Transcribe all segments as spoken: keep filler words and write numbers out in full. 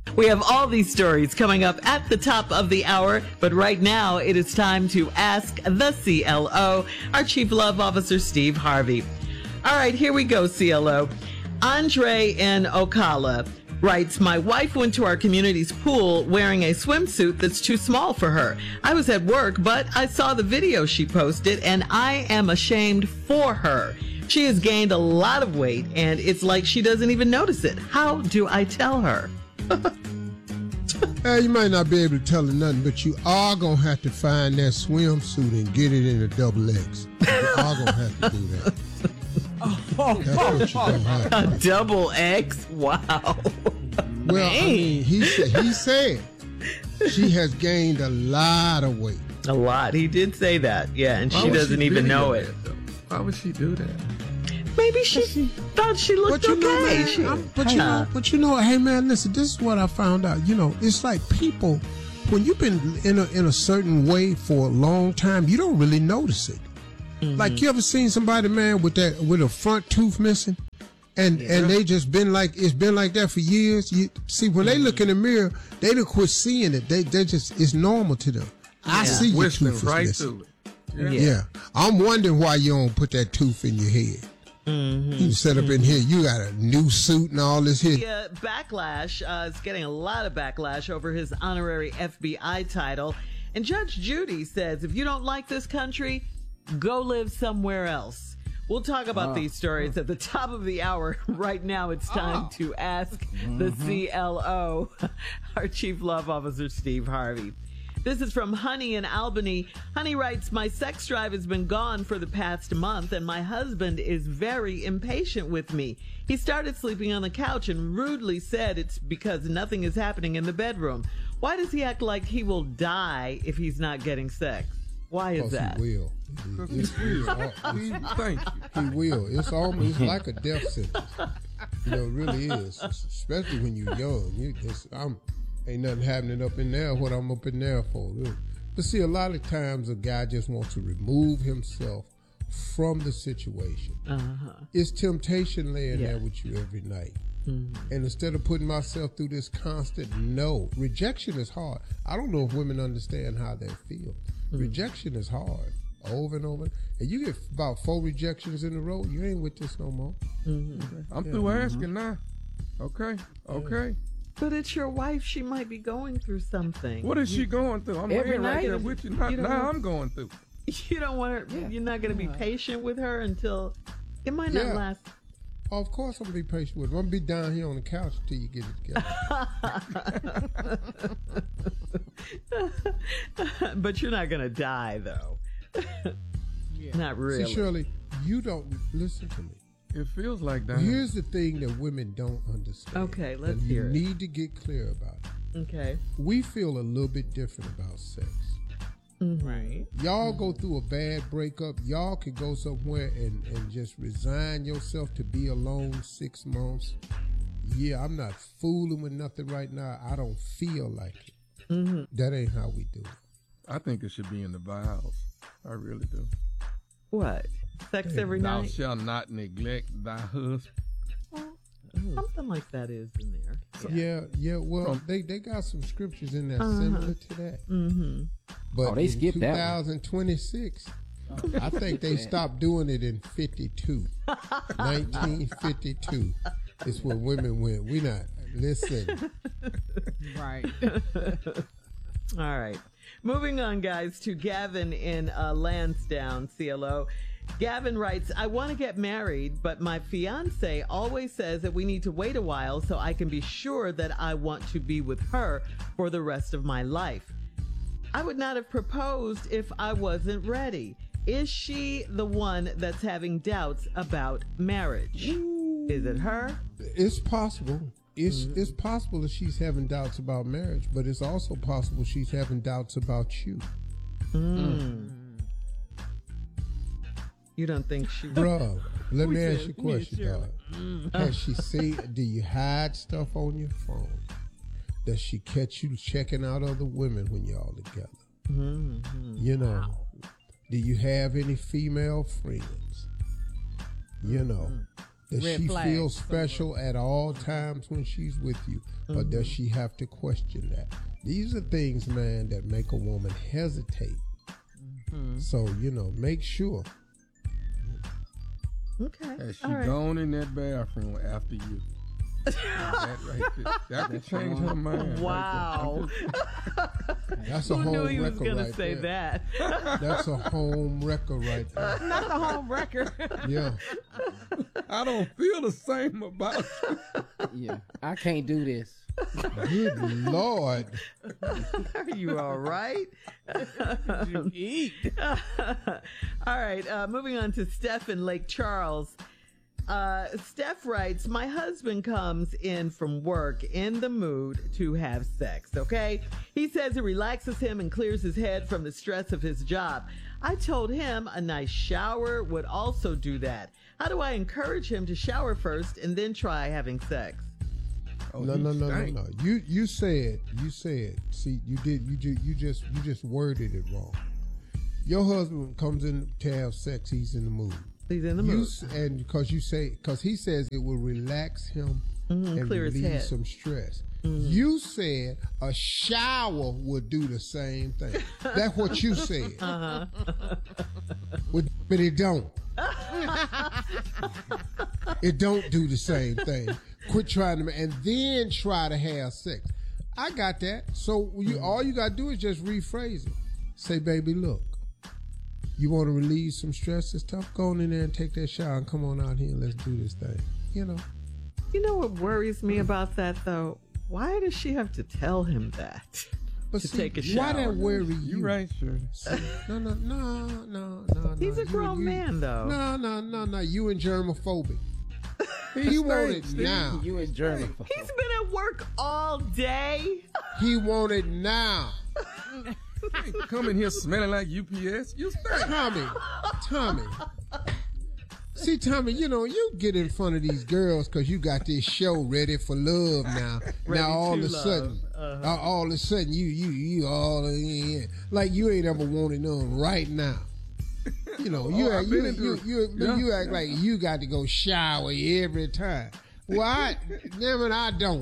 We have all these stories coming up at the top of the hour, but right now it is time to ask the C L O, our Chief Love Officer, Steve Harvey. All right, here we go, C L O. Andre in Ocala writes, my wife went to our community's pool wearing a swimsuit that's too small for her. I was at work, but I saw the video she posted, and I am ashamed for her. She has gained a lot of weight, and it's like she doesn't even notice it. How do I tell her? Uh, you might not be able to tell her nothing, but you are going to have to find that swimsuit and get it in a double X. You are going to have to do that. That's what you're going to have to A do. double X? Wow. Well, I mean, he said, he said she has gained a lot of weight. A lot. He did say that. Yeah, and Why she would doesn't even video know it. that, though? Why would she do that? Maybe she thought she looked But you okay. know, man, She- I'm- but you know, but you know, hey man, listen, this is what I found out. You know, it's like people, when you've been in a in a certain way for a long time, you don't really notice it. Mm-hmm. Like you ever seen somebody, man, with that with a front tooth missing, and Yeah. and they just been like it's been like that for years. You see, when they look in the mirror, they don't quit seeing it. They they just it's normal to them. I Yeah. see your Whistling tooth is right missing. through it. Yeah. Yeah, I'm wondering why you don't put that tooth in your head. Mm-hmm. You set up in here, you got a new suit and all this here. The uh, backlash uh, is getting a lot of backlash over his honorary F B I title. And Judge Judy says, if you don't like this country, go live somewhere else. We'll talk about these stories at the top of the hour. Right now, it's time to ask the C L O, our Chief Love Officer, Steve Harvey. This is from Honey in Albany. Honey writes, my sex drive has been gone for the past month, and my husband is very impatient with me. He started sleeping on the couch and rudely said it's because nothing is happening in the bedroom. Why does he act like he will die if he's not getting sex? Why is Because that? he will. It- it's- it's al- See, thank you. he will. It's almost like a death sentence. You know, it really is. Especially when you're young. You just, I'm, ain't nothing happening up in there. What I'm up in there for? But see, a lot of times a guy just wants to remove himself from the situation. Uh-huh. It's temptation laying Yeah. there with you every night. Mm-hmm. And instead of putting myself through this constant no, rejection is hard. I don't know if women understand how they feel. Mm-hmm. Rejection is hard over and over. And you get about four rejections in a row, you ain't with this no more. Mm-hmm. I'm through asking now. Okay, okay. But it's your wife. She might be going through something. What is she going through? I'm Every laying right night. there with you. Not You don't now want- I'm going through. You don't want her. Yeah. You're not going to be patient with her until it might not Yeah. last. Oh, of course I'm gonna be patient with her. I'm gonna be down here on the couch until you get it together. But you're not going to die, though. Not really. See, Shirley, you don't listen to me. It feels like that. Here's the thing that women don't understand. Okay, let's and hear you it. need to get clear about it. Okay. We feel a little bit different about sex. Right. Y'all go through a bad breakup, y'all could go somewhere and, and just resign yourself to be alone six months. Yeah, I'm not fooling with nothing right now. I don't feel like it. Mm-hmm. That ain't how we do it. I think it should be in the vows. I really do. What? Sex every Thou night? shalt not neglect thy husband. Something like that is in there. Yeah, yeah. Well, Um, they, they got some scriptures in there Uh-huh. similar to that. Mm-hmm. But Oh, they in skipped that one. twenty twenty-six, I think they stopped doing it in fifty-two. nineteen fifty-two is when women went. We not listen. Right. All right. Moving on, guys, to Gavin in uh, Lansdowne, C L O. Gavin writes, I want to get married, but my fiance always says that we need to wait a while so I can be sure that I want to be with her for the rest of my life. I would not have proposed if I wasn't ready. Is she the one that's having doubts about marriage? Is it her? It's possible. It's Mm-hmm. it's possible that she's having doubts about marriage, but it's also possible she's having doubts about you. Mm. You don't think she... Bruh, let me ask you a me question, sure. dog. Has she seen, do you hide stuff on your phone? Does she catch you checking out other women when you're all together? Mm-hmm. You know, do you have any female friends? You know, Does Red she flag. feel special at all times when she's with you? Mm-hmm. Or does she have to question that? These are things, man, that make a woman hesitate. Mm-hmm. So, you know, make sure. Okay. Has she all right. gone in that bathroom after you? that, right there, that can change her mind. Wow. Right That's a Who home knew he was record going right to say there. that? That's a home record right there. Not the home record. Yeah. I don't feel the same about you. Yeah, I can't do this. Good Lord. Are you all right? You eat. All right, uh, moving on to Steph in Lake Charles. Uh, Steph writes, my husband comes in from work in the mood to have sex, okay? He says it relaxes him and clears his head from the stress of his job. I told him a nice shower would also do that. How do I encourage him to shower first and then try having sex? Oh, no, he no, no, stank. no, no. You you said, you said, see, you did, you ju- you just, you just worded it wrong. Your husband comes in to have sex, he's in the mood. He's in the You mood. s- and because you say, because he says it will relax him Mhm, and clear his relieve head. some stress. Mhm. You said a shower would do the same thing. That's what you said. Uh-huh. But, but it don't. It don't do the same thing. Quit trying to, and then try to have sex. I got that. So you, all you got to do is just rephrase it. Say, baby, look, you want to relieve some stress and stuff? Go on in there and take that shower and come on out here and let's do this thing. You know. You know what worries me about that, though? Why does she have to tell him that? But To see, take a why shower. that worry you? You right, Shirley. See, no, no, no, no, no. He's no. a grown you, man, though. No, no, no, no. You and germophobic. He He want stinks, it Steve. now. You in German. He's been at work all day. He want it now. Come in here smelling like U P S. You stink. Tommy, Tommy. See, Tommy, you know, you get in front of these girls because you got this show ready for love now. Ready now all to of a love. sudden, Uh-huh. uh, all of a sudden, you, you, you all in, like you ain't ever wanted none right now. You know, you, Oh, act, I've you, been into you, it. you, Yeah. you act like you got to go shower every time. Well, I, damn it, I don't.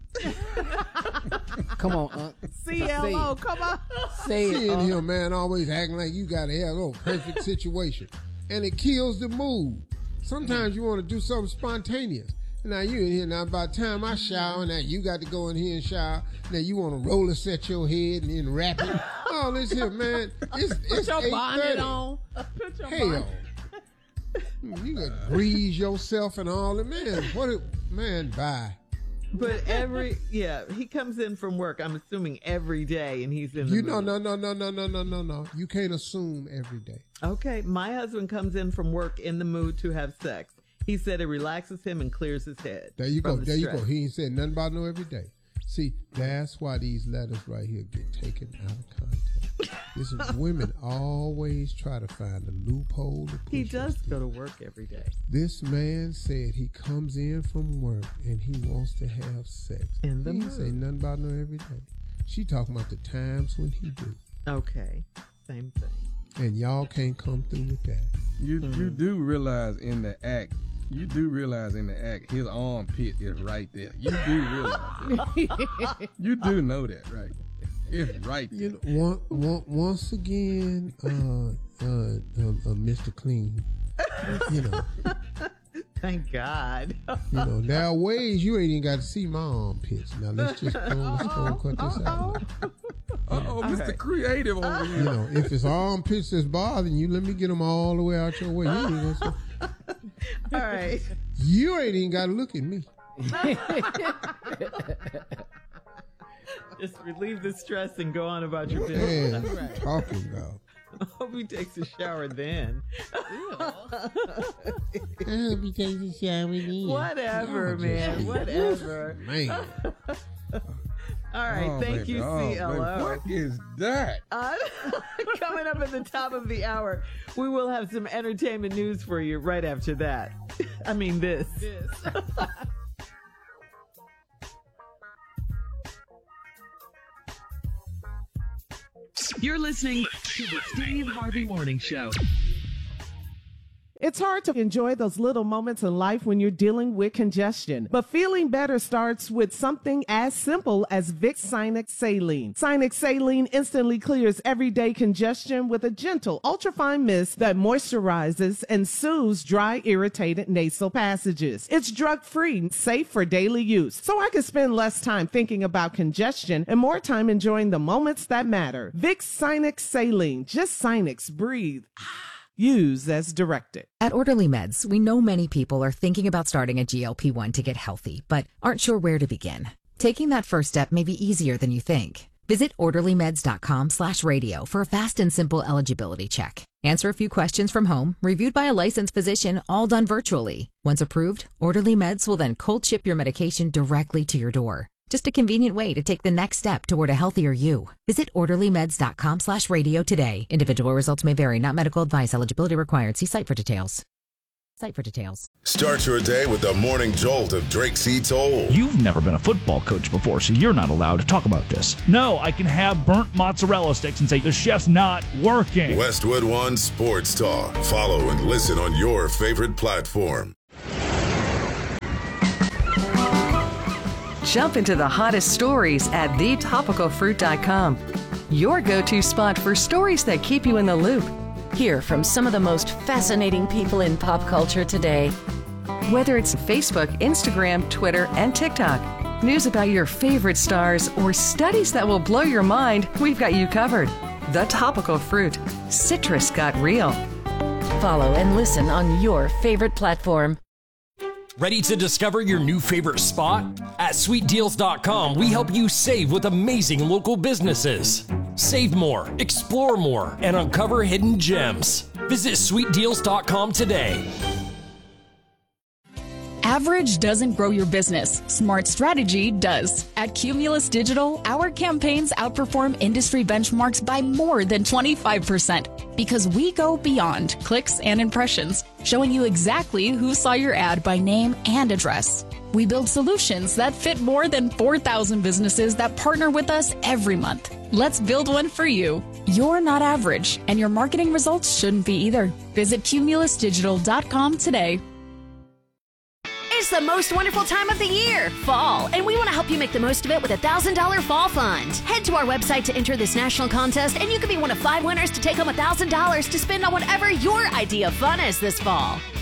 Come on, Unc. C L O, come on. Say it, Seeing Unc. him, man, always acting like you got to have a perfect situation. And it kills the mood. Sometimes you want to do something spontaneous. Now you in here, now by the time I shower, now you got to go in here and shower. Now you want to roller set your head and then wrap it. All this here, man. It's, it's Put your eight bonnet thirty. on. Put your Hell. bonnet. You got to grease yourself and all that. Man, what it, man, bye. But every, yeah, he comes in from work, I'm assuming every day, and he's in the You mood. know, no, no, no, no, no, no, no, no. You can't assume every day. Okay, my husband comes in from work in the mood to have sex. He said it relaxes him and clears his head. There you go. from the There you stress. go. He ain't said nothing about no every day. See, that's why these letters right here get taken out of context. This is women always try to find a loophole. To push He us does through. go to work every day. This man said he comes in from work and he wants to have sex. In the he ain't mood. say nothing about no every day. She talking about the times when he do, Okay, same thing. and y'all can't come through with that. You Mm-hmm. you do realize in the act, you do realize in the act, his armpit is right there. You do realize that. You do know that, right? It's right there. You know, one, one, once again, uh, uh, um, uh, Mister Clean. You know, Thank God. you know. There are ways you ain't even got to see my armpits. Now let's just go, let's go and cut this out. Uh oh, Mister Creative over You here. know, if it's armpits that's bothering you, let me get them all the way out your way. You ain't, gonna see- All right. you ain't even got to look at me. Just relieve the stress and go on about your business. Man, what you talking about? I hope he takes a shower then. Let me take a shower in. Whatever, Y'all just man. be- Whatever. Man. All right. Oh, Thank baby. you, Oh, C L baby. O. What is that? Uh, coming up at the top of the hour, we will have some entertainment news for you right after that. I mean, this. This. You're listening to the Steve Harvey Morning Show. It's hard to enjoy those little moments in life when you're dealing with congestion, but feeling better starts with something as simple as Vicks Sinex Saline. Sinex Saline instantly clears everyday congestion with a gentle, ultrafine mist that moisturizes and soothes dry, irritated nasal passages. It's drug-free, safe for daily use, so I can spend less time thinking about congestion and more time enjoying the moments that matter. Vicks Sinex Saline. Just Sinex. Breathe. Use as directed. At Orderly Meds, we know many people are thinking about starting a G L P one to get healthy, but aren't sure where to begin. Taking that first step may be easier than you think. Visit orderlymeds.com slash radio for a fast and simple eligibility check. Answer a few questions from home, reviewed by a licensed physician, all done virtually. Once approved, Orderly Meds will then cold ship your medication directly to your door. Just a convenient way to take the next step toward a healthier you. Visit orderlymeds.com slash radio today. Individual results may vary, not medical advice. Eligibility required. See site for details. Site for details. Start your day with the morning jolt of Drake C. Toll. You've never been a football coach before, so you're not allowed to talk about this. No, I can have burnt mozzarella sticks and say the chef's not working. Westwood One Sports Talk. Follow and listen on your favorite platform. Jump into the hottest stories at the topical fruit dot com. Your go-to spot for stories that keep you in the loop. Hear from some of the most fascinating people in pop culture today. Whether it's Facebook, Instagram, Twitter, and TikTok, news about your favorite stars, or studies that will blow your mind, we've got you covered. The Topical Fruit. Citrus got real. Follow and listen on your favorite platform. Ready to discover your new favorite spot? At sweet deals dot com, we help you save with amazing local businesses. Save more, explore more, and uncover hidden gems. Visit sweet deals dot com today. Average doesn't grow your business. Smart strategy does. At Cumulus Digital, our campaigns outperform industry benchmarks by more than twenty-five percent because we go beyond clicks and impressions, showing you exactly who saw your ad by name and address. We build solutions that fit more than four thousand businesses that partner with us every month. Let's build one for you. You're not average, and your marketing results shouldn't be either. Visit cumulus digital dot com today. It's the most wonderful time of the year, fall, and we want to help you make the most of it with a one thousand dollars Fall Fund. Head to our website to enter this national contest, and you could be one of five winners to take home one thousand dollars to spend on whatever your idea of fun is this fall.